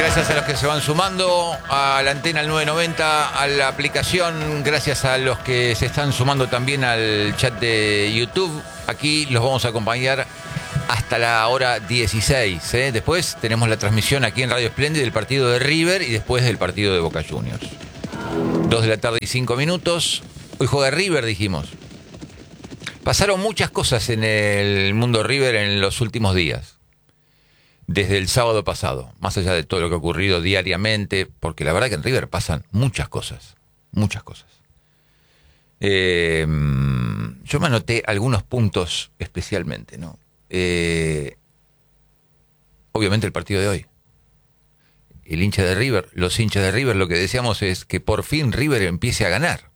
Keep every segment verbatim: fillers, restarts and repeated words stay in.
Gracias a los que se van sumando a la antena al nueve noventa, a la aplicación. Gracias a los que se están sumando también al chat de YouTube. Aquí los vamos a acompañar hasta la hora dieciséis. ¿eh? Después tenemos la transmisión aquí en Radio Espléndida del partido de River y después del partido de Boca Juniors. Dos de la tarde y cinco minutos. Hoy juega River, dijimos. Pasaron muchas cosas en el mundo River en los últimos días. Desde el sábado pasado, más allá de todo lo que ha ocurrido diariamente, porque la verdad que en River pasan muchas cosas, muchas cosas. Eh, yo me anoté algunos puntos especialmente, ¿no? Eh, obviamente el partido de hoy. El hincha de River, los hinchas de River, lo que deseamos es que por fin River empiece a ganar.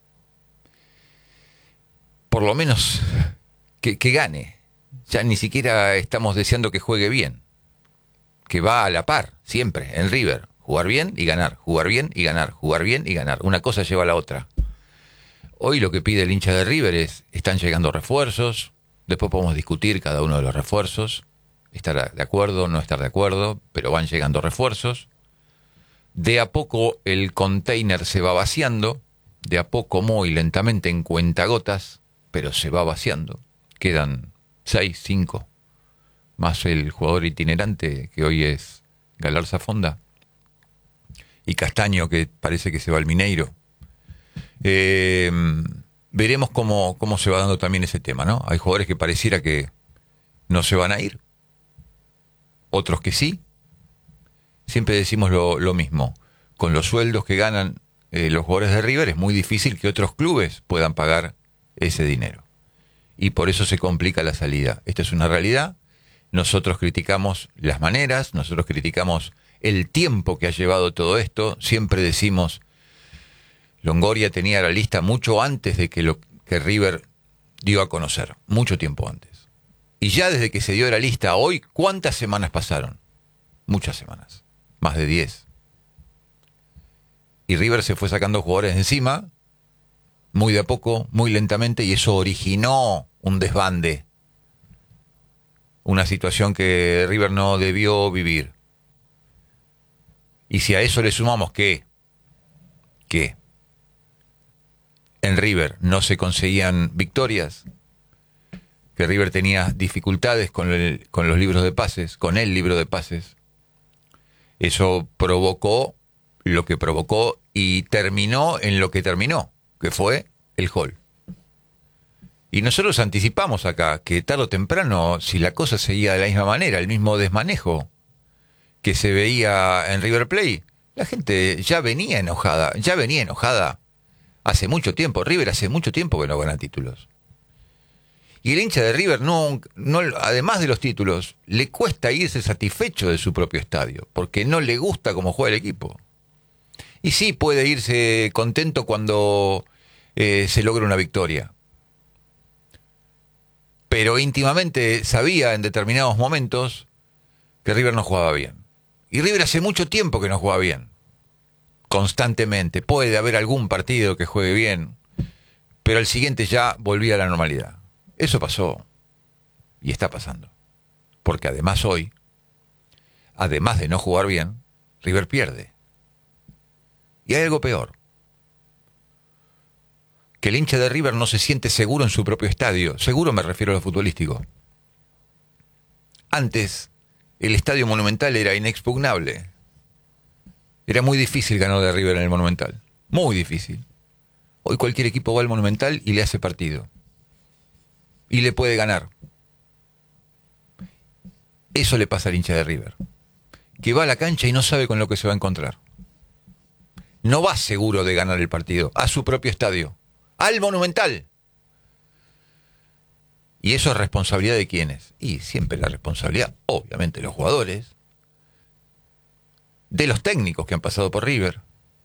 Por lo menos que, que gane. Ya ni siquiera estamos deseando que juegue bien. Que va a la par, siempre, en River. Jugar bien y ganar, jugar bien y ganar, jugar bien y ganar. Una cosa lleva a la otra. Hoy lo que pide el hincha de River es, están llegando refuerzos, después podemos discutir cada uno de los refuerzos, estar de acuerdo, no estar de acuerdo, pero van llegando refuerzos. De a poco el container se va vaciando, de a poco muy lentamente en cuentagotas, pero se va vaciando. Quedan seis, cinco. Más el jugador itinerante, que hoy es Galarza Fonda, y Castaño, que parece que se va al Mineiro. Eh, veremos cómo, cómo se va dando también ese tema, ¿no? Hay jugadores que pareciera que no se van a ir, otros que sí. Siempre decimos lo, lo mismo. Con los sueldos que ganan eh, los jugadores de River es muy difícil que otros clubes puedan pagar ese dinero. Y por eso se complica la salida. Esta es una realidad. Nosotros criticamos las maneras, nosotros criticamos el tiempo que ha llevado todo esto. Siempre decimos, Longoria tenía la lista mucho antes de que lo que River dio a conocer, mucho tiempo antes. Y ya desde que se dio la lista a hoy, ¿cuántas semanas pasaron? Muchas semanas, más de diez. Y River se fue sacando jugadores de encima, muy de a poco, muy lentamente, y eso originó un desbande. Una situación que River no debió vivir. Y si a eso le sumamos que, que en River no se conseguían victorias, que River tenía dificultades con, el, con los libros de pases, con el libro de pases, eso provocó lo que provocó y terminó en lo que terminó, que fue el gol. Y nosotros anticipamos acá que tarde o temprano, si la cosa seguía de la misma manera, el mismo desmanejo que se veía en River Plate, la gente ya venía enojada, ya venía enojada hace mucho tiempo. River hace mucho tiempo que no gana títulos. Y el hincha de River, no, no, además de los títulos, le cuesta irse satisfecho de su propio estadio, porque no le gusta cómo juega el equipo. Y sí puede irse contento cuando eh, se logra una victoria. Pero íntimamente sabía en determinados momentos que River no jugaba bien. Y River hace mucho tiempo que no juega bien. Constantemente. Puede haber algún partido que juegue bien, pero el siguiente ya volvía a la normalidad. Eso pasó. Y está pasando. Porque además hoy, además de no jugar bien, River pierde. Y hay algo peor. Que el hincha de River no se siente seguro en su propio estadio. Seguro me refiero a lo futbolístico. Antes, el estadio Monumental era inexpugnable. Era muy difícil ganar de River en el Monumental. Muy difícil. Hoy cualquier equipo va al Monumental y le hace partido. Y le puede ganar. Eso le pasa al hincha de River. Que va a la cancha y no sabe con lo que se va a encontrar. No va seguro de ganar el partido. A su propio estadio. Al Monumental. ¿Y eso es responsabilidad de quiénes? Y siempre la responsabilidad, obviamente, de los jugadores, de los técnicos que han pasado por River,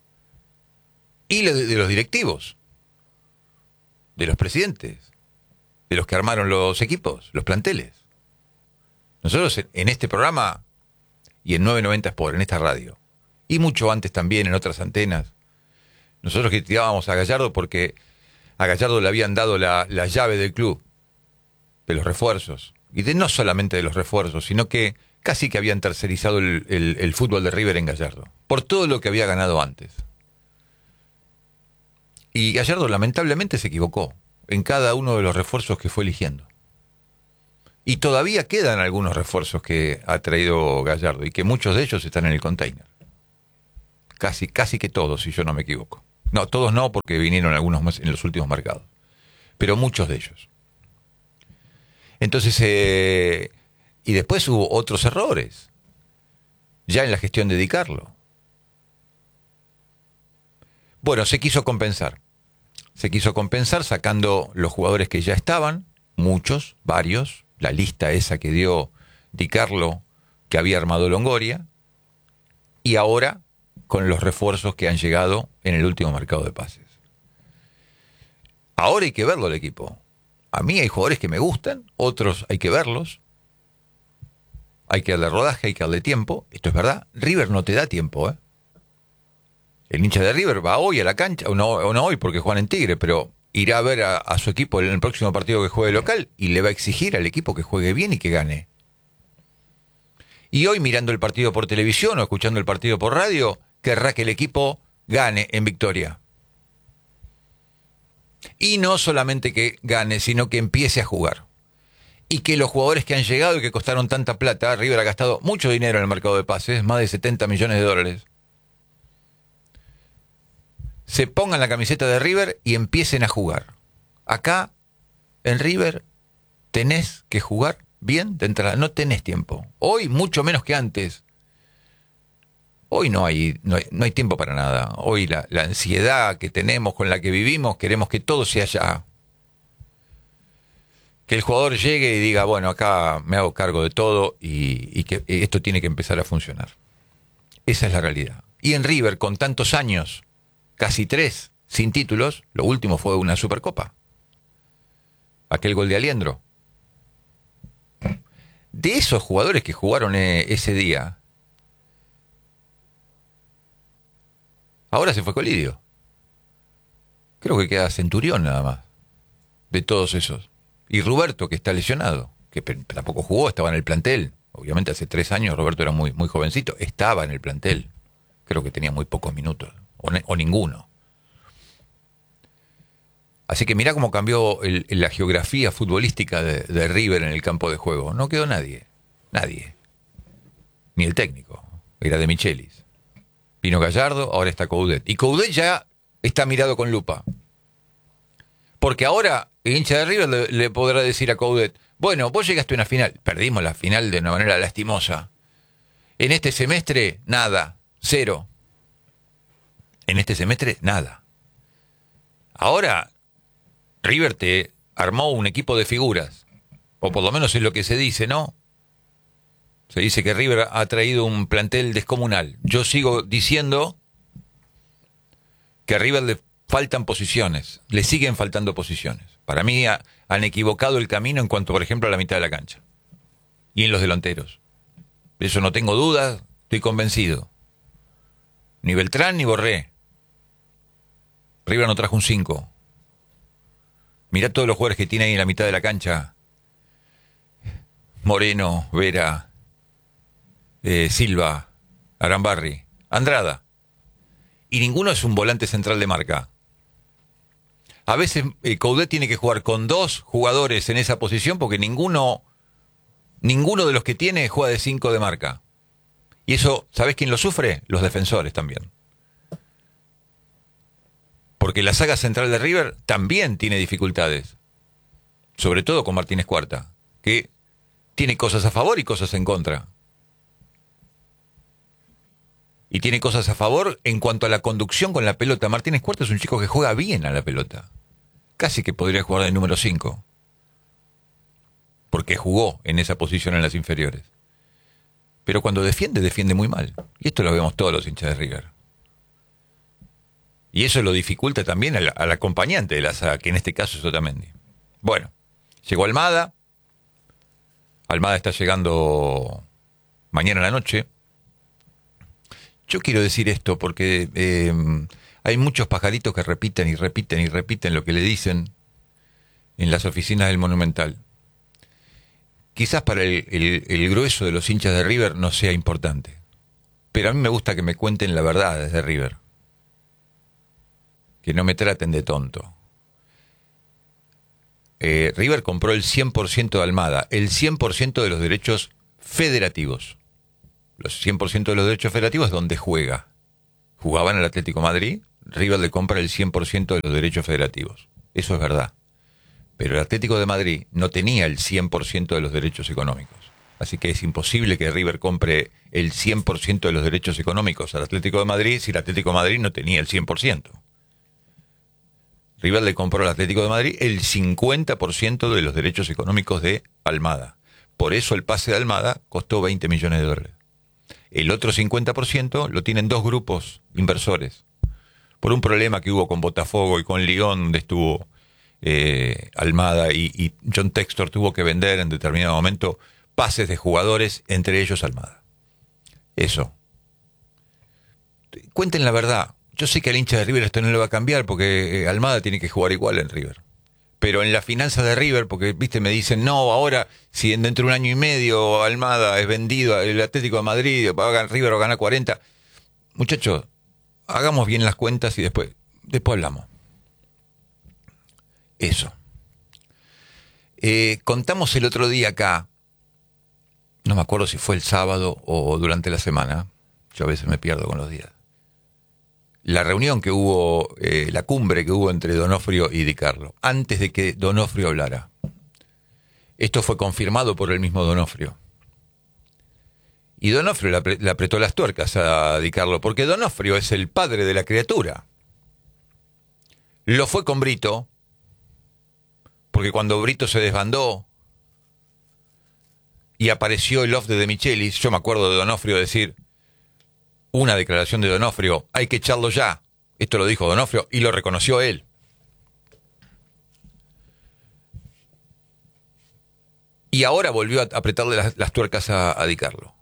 y de los directivos, de los presidentes, de los que armaron los equipos, los planteles. Nosotros en este programa y en nueve noventa Sport, en esta radio, y mucho antes también en otras antenas, nosotros criticábamos a Gallardo porque a Gallardo le habían dado la, la llave del club, de los refuerzos, y de no solamente de los refuerzos, sino que casi que habían tercerizado el, el, el fútbol de River en Gallardo, por todo lo que había ganado antes. Y Gallardo lamentablemente se equivocó en cada uno de los refuerzos que fue eligiendo. Y todavía quedan algunos refuerzos que ha traído Gallardo, y que muchos de ellos están en el container. Casi, casi que todos, si yo no me equivoco. No, todos no, porque vinieron algunos más en los últimos mercados. Pero muchos de ellos. Entonces, eh, y después hubo otros errores, ya en la gestión de Di Carlo. Bueno, se quiso compensar. Se quiso compensar sacando los jugadores que ya estaban, muchos, varios, la lista esa que dio Di Carlo, que había armado Longoria, y ahora con los refuerzos que han llegado en el último mercado de pases. Ahora hay que verlo el equipo. A mí hay jugadores que me gustan, otros hay que verlos. Hay que darle rodaje, hay que darle tiempo. Esto es verdad. River no te da tiempo, ¿eh? El hincha de River va hoy a la cancha, o no, o no hoy porque juegan en Tigre, pero irá a ver a, a su equipo en el próximo partido que juegue local y le va a exigir al equipo que juegue bien y que gane. Y hoy, mirando el partido por televisión o escuchando el partido por radio, querrá que el equipo gane en victoria. Y no solamente que gane, sino que empiece a jugar. Y que los jugadores que han llegado y que costaron tanta plata, River ha gastado mucho dinero en el mercado de pases, más de setenta millones de dólares, se pongan la camiseta de River y empiecen a jugar. Acá, en River, tenés que jugar bien de entrada. No tenés tiempo. Hoy, mucho menos que antes. Hoy no hay, no hay, no hay tiempo para nada. Hoy la, la ansiedad que tenemos, con la que vivimos, queremos que todo sea ya. Que el jugador llegue y diga, bueno, acá me hago cargo de todo y, y que esto tiene que empezar a funcionar. Esa es la realidad. Y en River, con tantos años, casi tres, sin títulos, lo último fue una Supercopa. Aquel gol de Aliendro. De esos jugadores que jugaron ese día, ahora se fue Colidio. Creo que queda Centurión nada más, de todos esos. Y Roberto, que está lesionado, que tampoco jugó, estaba en el plantel. Obviamente hace tres años Roberto era muy, muy jovencito, estaba en el plantel. Creo que tenía muy pocos minutos, o, ne- o ninguno. Así que mirá cómo cambió el, la geografía futbolística de, de River en el campo de juego. No quedó nadie, nadie. Ni el técnico, era de Michelis. Vino Gallardo, ahora está Coudet. Y Coudet ya está mirado con lupa. Porque ahora el hincha de River le, le podrá decir a Coudet, bueno, vos llegaste a una final. Perdimos la final de una manera lastimosa. En este semestre, nada. Cero. En este semestre, nada. Ahora, River te armó un equipo de figuras. O por lo menos es lo que se dice, ¿no? Se dice que River ha traído un plantel descomunal. Yo sigo diciendo que a River le faltan posiciones. Le siguen faltando posiciones. Para mí ha, han equivocado el camino en cuanto, por ejemplo, a la mitad de la cancha. Y en los delanteros. De eso no tengo dudas, estoy convencido. Ni Beltrán ni Borré. River no trajo un cinco. Mirá todos los jugadores que tiene ahí en la mitad de la cancha. Moreno, Vera, eh, Silva, Arambarri, Andrada. Y ninguno es un volante central de marca. A veces eh, Coudet tiene que jugar con dos jugadores en esa posición porque ninguno, ninguno de los que tiene juega de cinco de marca. Y eso, ¿sabés quién lo sufre? Los defensores también. Porque la saga central de River también tiene dificultades. Sobre todo con Martínez Cuarta, que tiene cosas a favor y cosas en contra. Y tiene cosas a favor en cuanto a la conducción con la pelota. Martínez Cuarta es un chico que juega bien a la pelota. Casi que podría jugar de número cinco. Porque jugó en esa posición en las inferiores. Pero cuando defiende, defiende muy mal. Y esto lo vemos todos los hinchas de River. Y eso lo dificulta también al, al acompañante de la saga, que en este caso es Otamendi. Bueno, llegó Almada. Almada está llegando mañana a la noche. Yo quiero decir esto porque eh, hay muchos pajaritos que repiten y repiten y repiten lo que le dicen en las oficinas del Monumental. quizás para el, el, el grueso de los hinchas de River no sea importante. Pero a mí me gusta que me cuenten la verdad desde River. Que no me traten de tonto. Eh, River compró el cien por ciento de Almada, el cien por ciento de los derechos federativos. Los cien por ciento de los derechos federativos es donde juega. Jugaba en el Atlético de Madrid, River le compra el cien por ciento de los derechos federativos. Eso es verdad. Pero el Atlético de Madrid no tenía el cien por ciento de los derechos económicos. Así que es imposible que River compre el cien por ciento de los derechos económicos al Atlético de Madrid si el Atlético de Madrid no tenía el cien por ciento. River le compró al Atlético de Madrid el cincuenta por ciento de los derechos económicos de Almada. Por eso el pase de Almada costó veinte millones de dólares. El otro cincuenta por ciento lo tienen dos grupos inversores. Por un problema que hubo con Botafogo y con Lyon, donde estuvo eh, Almada y, y John Textor tuvo que vender en determinado momento pases de jugadores, entre ellos Almada. Eso. Cuenten la verdad. Yo sé que al hincha de River esto no le va a cambiar porque Almada tiene que jugar igual en River. Pero en la finanza de River, porque viste me dicen, no, ahora si dentro de un año y medio Almada es vendido el Atlético de Madrid, va a River va a ganar cuarenta. Muchachos, hagamos bien las cuentas y después, después hablamos. Eso. Eh, contamos el otro día acá, no me acuerdo si fue el sábado o durante la semana, yo a veces me pierdo con los días. La reunión que hubo, eh, la cumbre que hubo entre Donofrio y Di Carlo, antes de que Donofrio hablara. Esto fue confirmado por el mismo Donofrio. Y Donofrio le, apre- le apretó las tuercas a Di Carlo, porque Donofrio es el padre de la criatura. Lo fue con Brito, porque cuando Brito se desbandó y apareció el off de De Michelis, yo me acuerdo de Donofrio decir, una declaración de Donofrio, hay que echarlo ya. Esto lo dijo Donofrio y lo reconoció él. Y ahora volvió a apretarle las, las tuercas a, a Di Carlo.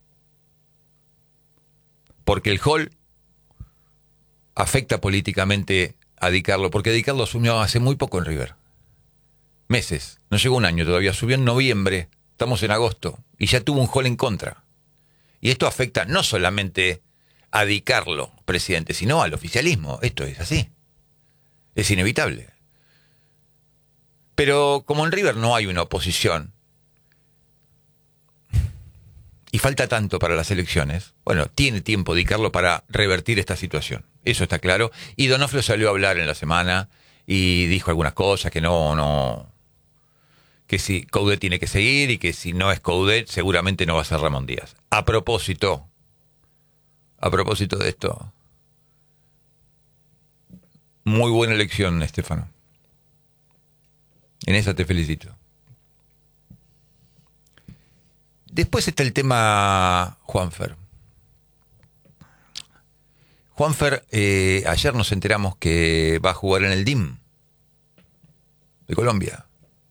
Porque el Hall afecta políticamente a Di Carlo, porque Di Carlo asumió hace muy poco en River. Meses, no llegó un año todavía, subió en noviembre, estamos en agosto, y ya tuvo un Hall en contra. Y esto afecta no solamente a Di Carlo, presidente, sino al oficialismo. Esto es así. Es inevitable. Pero como en River no hay una oposición, y falta tanto para las elecciones, bueno, tiene tiempo Di Carlo para revertir esta situación. Eso está claro. Y Donofrio salió a hablar en la semana y dijo algunas cosas que no, no, que si Coudet tiene que seguir y que si no es Coudet seguramente no va a ser Ramón Díaz. A propósito, a propósito de esto, muy buena elección, Estefano. En esa te felicito. Después está el tema Juanfer. Juanfer, eh, ayer nos enteramos que va a jugar en el D I M de Colombia.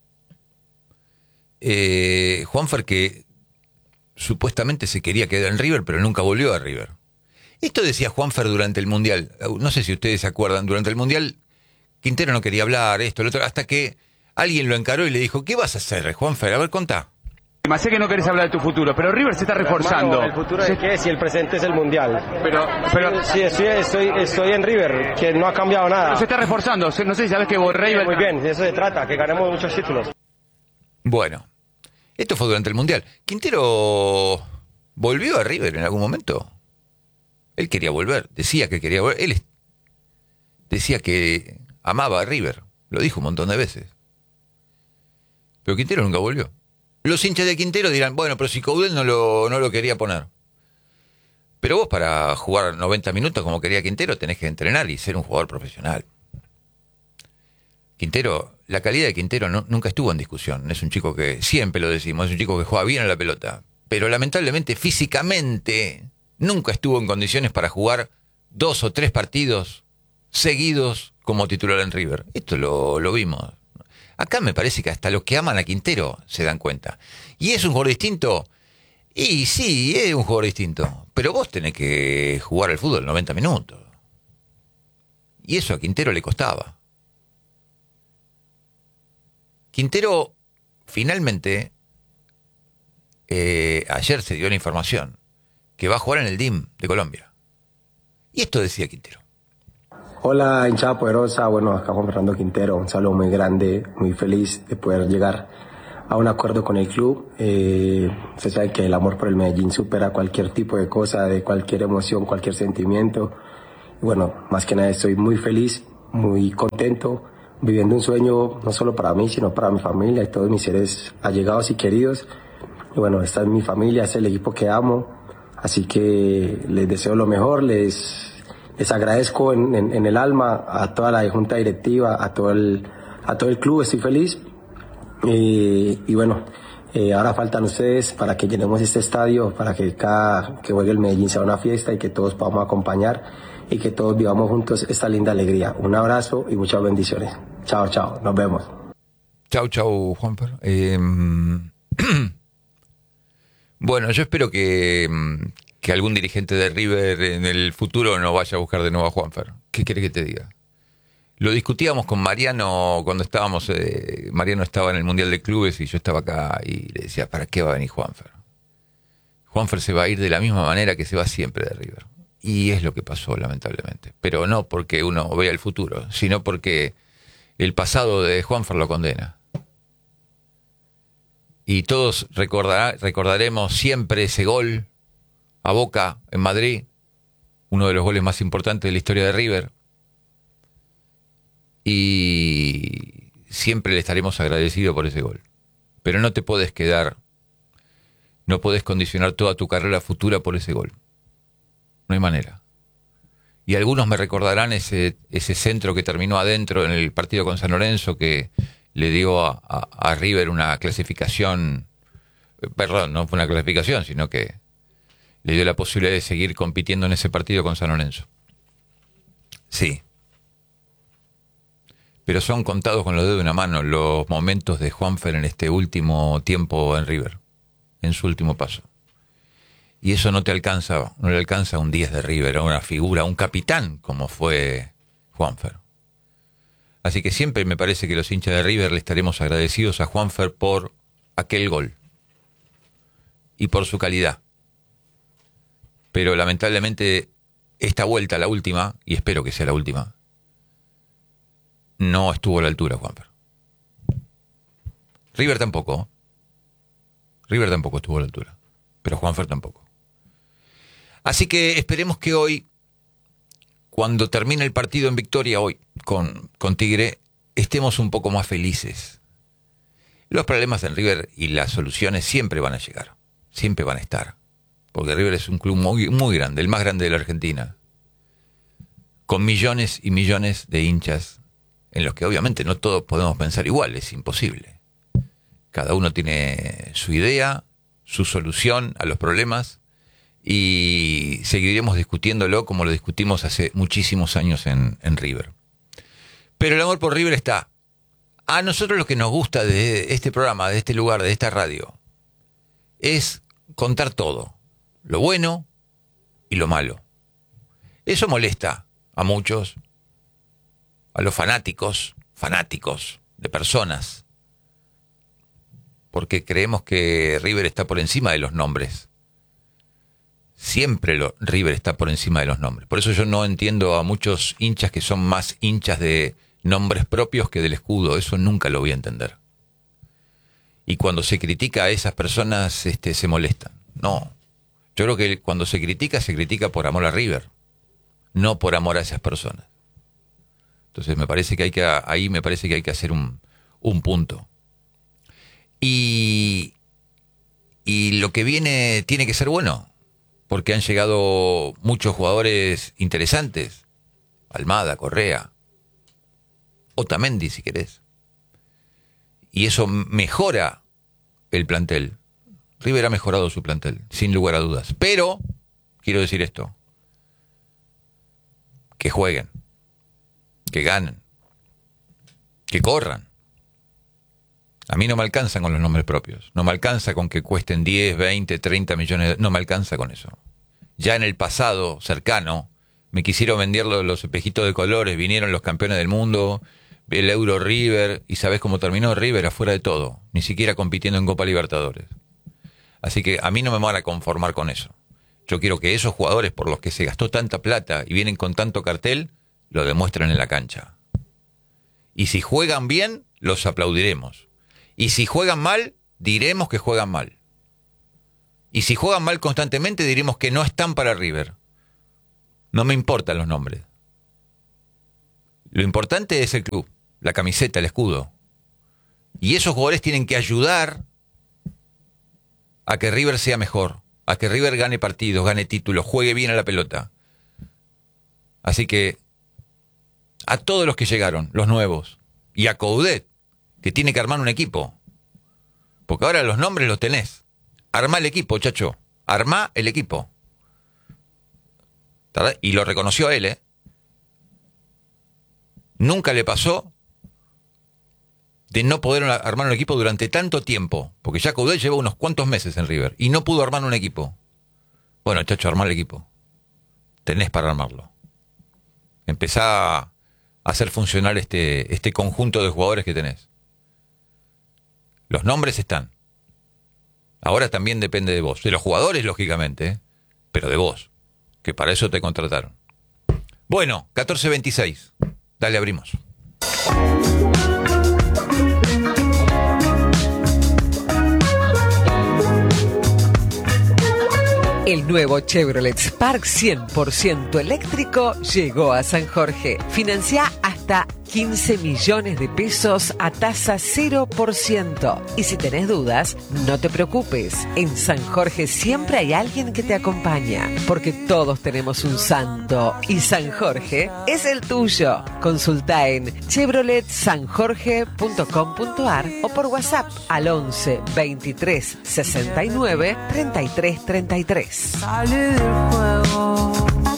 Eh, Juanfer que supuestamente se quería quedar en River, pero nunca volvió a River. Esto decía Juanfer durante el Mundial. No sé si ustedes se acuerdan. Durante el Mundial, Quintero no quería hablar, esto, lo otro, hasta que alguien lo encaró y le dijo, ¿qué vas a hacer, Juanfer? A ver, contá. Sé que no querés hablar de tu futuro, pero River se está reforzando. Hermano, ¿el futuro de qué? Si el presente es el Mundial. Pero, pero Sí, estoy, estoy, estoy en River, que no ha cambiado nada. se está reforzando. No sé si sabes que River... Muy bien, de eso se trata, que ganemos muchos títulos. Bueno, esto fue durante el Mundial. ¿Quintero volvió a River en algún momento? Él quería volver, decía que quería volver. Él decía que amaba a River, lo dijo un montón de veces. Pero Quintero nunca volvió. Los hinchas de Quintero dirán, bueno, pero si Coudet no lo, no lo quería poner. Pero vos para jugar noventa minutos como quería Quintero tenés que entrenar y ser un jugador profesional. Quintero, la calidad de Quintero no, nunca estuvo en discusión. Es un chico que, siempre lo decimos, es un chico que juega bien a la pelota. Pero lamentablemente, físicamente, nunca estuvo en condiciones para jugar dos o tres partidos seguidos como titular en River. Esto lo, lo vimos. Acá me parece que hasta los que aman a Quintero se dan cuenta. ¿Y es un jugador distinto? Y sí, es un jugador distinto. Pero vos tenés que jugar al fútbol noventa minutos. Y eso a Quintero le costaba. Quintero finalmente eh, ayer se dio la información que va a jugar en el D I M de Colombia. Y esto decía Quintero. Hola, hinchada poderosa. Bueno, acá Juan Fernando Quintero. Un saludo muy grande, muy feliz de poder llegar a un acuerdo con el club. Eh, usted sabe que el amor por el Medellín supera cualquier tipo de cosa, de cualquier emoción, cualquier sentimiento. Y bueno, más que nada estoy muy feliz, muy contento, viviendo un sueño no solo para mí, sino para mi familia y todos mis seres allegados y queridos. Y bueno, esta es mi familia, es el equipo que amo. Así que les deseo lo mejor, les... Les agradezco en, en, en el alma a toda la junta directiva, a todo el, a todo el club, estoy feliz. Y, y bueno, eh, ahora faltan ustedes para que llenemos este estadio, para que cada que juegue el Medellín sea una fiesta y que todos podamos acompañar y que todos vivamos juntos esta linda alegría. Un abrazo y muchas bendiciones. Chao, chao, nos vemos. Chao, chao, Juanfer. Eh, bueno, yo espero que... que algún dirigente de River en el futuro no vaya a buscar de nuevo a Juanfer. ¿Qué quiere que te diga? Lo discutíamos con Mariano cuando estábamos... Eh, Mariano estaba en el Mundial de Clubes y yo estaba acá y le decía, ¿para qué va a venir Juanfer? Juanfer se va a ir de la misma manera que se va siempre de River. Y es lo que pasó, lamentablemente. Pero no porque uno vea el futuro, sino porque el pasado de Juanfer lo condena. Y todos recordará, recordaremos siempre ese gol a Boca en Madrid, uno de los goles más importantes de la historia de River, y siempre le estaremos agradecidos por ese gol. Pero no te puedes quedar, no puedes condicionar toda tu carrera futura por ese gol. No hay manera. Y algunos me recordarán ese, ese centro que terminó adentro en el partido con San Lorenzo, que le dio a, a, a River una clasificación, perdón, no fue una clasificación, sino que le dio la posibilidad de seguir compitiendo en ese partido con San Lorenzo. Sí. Pero son contados con los dedos de una mano los momentos de Juanfer en este último tiempo en River, en su último paso. Y eso no te alcanza, no le alcanza a un diez de River, a una figura, a un capitán como fue Juanfer. Así que siempre me parece que los hinchas de River le estaremos agradecidos a Juanfer por aquel gol y por su calidad. Pero lamentablemente esta vuelta, la última, y espero que sea la última, no estuvo a la altura, Juanfer. River tampoco. River tampoco estuvo a la altura. Pero Juanfer tampoco. Así que esperemos que hoy, cuando termine el partido en victoria hoy con, con Tigre, estemos un poco más felices. Los problemas en River y las soluciones siempre van a llegar. Siempre van a estar. Porque River es un club muy, muy grande, el más grande de la Argentina, con millones y millones de hinchas, en los que obviamente no todos podemos pensar igual, es imposible. Cada uno tiene su idea, su solución a los problemas, y seguiremos discutiéndolo como lo discutimos hace muchísimos años en, en River. Pero el amor por River está. A nosotros lo que nos gusta de este programa, de este lugar, de esta radio, es contar todo. Lo bueno y lo malo. Eso molesta a muchos, a los fanáticos, fanáticos de personas, porque creemos que River está por encima de los nombres. Siempre lo, River está por encima de los nombres. Por eso yo no entiendo a muchos hinchas que son más hinchas de nombres propios que del escudo. Eso nunca lo voy a entender. Y cuando se critica a esas personas, este, se molestan. No. Yo creo que cuando se critica, se critica por amor a River, no por amor a esas personas. Entonces me parece que hay que, ahí me parece que hay que hacer un, un punto. Y, y lo que viene tiene que ser bueno, porque han llegado muchos jugadores interesantes. Almada, Correa, Otamendi si querés. Y eso mejora el plantel. River ha mejorado su plantel, sin lugar a dudas. Pero, quiero decir esto, que jueguen, que ganen, que corran. A mí no me alcanzan con los nombres propios. No me alcanza con que cuesten diez, veinte, treinta millones. De... No me alcanza con eso. Ya en el pasado cercano me quisieron vender los espejitos de colores. Vinieron los campeones del mundo, el Euro River. ¿Y sabés cómo terminó River? Afuera de todo. Ni siquiera compitiendo en Copa Libertadores. Así que a mí no me van a conformar con eso. Yo quiero que esos jugadores por los que se gastó tanta plata y vienen con tanto cartel, lo demuestren en la cancha. Y si juegan bien, los aplaudiremos. Y si juegan mal, diremos que juegan mal. Y si juegan mal constantemente, diremos que no están para River. No me importan los nombres. Lo importante es el club, la camiseta, el escudo. Y esos jugadores tienen que ayudar a que River sea mejor, a que River gane partidos, gane títulos, juegue bien a la pelota. Así que a todos los que llegaron, los nuevos, y a Coudet, que tiene que armar un equipo. Porque ahora los nombres los tenés. Armá el equipo, chacho. Armá el equipo. Y lo reconoció él, ¿eh? Nunca le pasó de no poder armar un equipo durante tanto tiempo. Porque ya Coudet lleva unos cuantos meses en River y no pudo armar un equipo. Bueno, chacho, armá el equipo. Tenés para armarlo. Empezá a hacer funcionar este, este conjunto de jugadores que tenés. Los nombres están. Ahora también depende de vos. De los jugadores, lógicamente, ¿eh? Pero de vos, que para eso te contrataron. Bueno, catorce veintiséis. Dale, abrimos. El nuevo Chevrolet Spark cien por ciento eléctrico llegó a San Jorge. Financia hasta quince millones de pesos a tasa cero por ciento. Y si tenés dudas, no te preocupes. En San Jorge siempre hay alguien que te acompaña, porque todos tenemos un santo y San Jorge es el tuyo. Consulta en chevrolet san jorge punto com punto a r o por WhatsApp al once veintitrés sesenta y nueve treinta y tres treinta y tres. Sale del juego.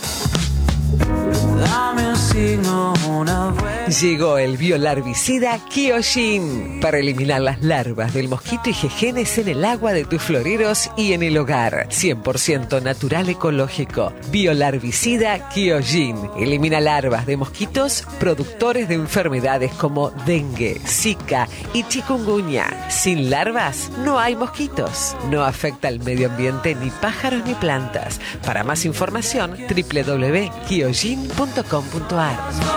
Dame un signo, una vuelta. Llegó el biolarvicida Kyojin para eliminar las larvas del mosquito y jejenes en el agua de tus floreros y en el hogar. cien por ciento natural ecológico. Biolarvicida Kyojin. Elimina larvas de mosquitos productores de enfermedades como dengue, zika y chikungunya. Sin larvas no hay mosquitos. No afecta al medio ambiente ni pájaros ni plantas. Para más información, doble u doble u doble u punto kyojin punto com punto a r.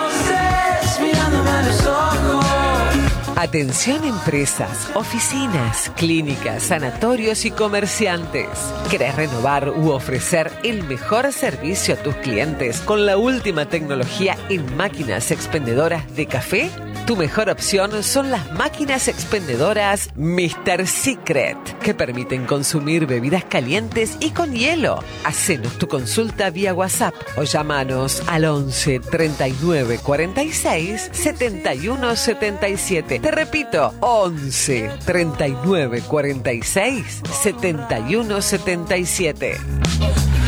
Atención empresas, oficinas, clínicas, sanatorios y comerciantes. ¿Querés renovar u ofrecer el mejor servicio a tus clientes con la última tecnología en máquinas expendedoras de café? Tu mejor opción son las máquinas expendedoras míster Secret, que permiten consumir bebidas calientes y con hielo. Hacenos tu consulta vía WhatsApp o llámanos al once treinta y nueve cuarenta y seis setenta y uno setenta y siete. Te repito, once treinta y nueve cuarenta y seis setenta y uno setenta y siete.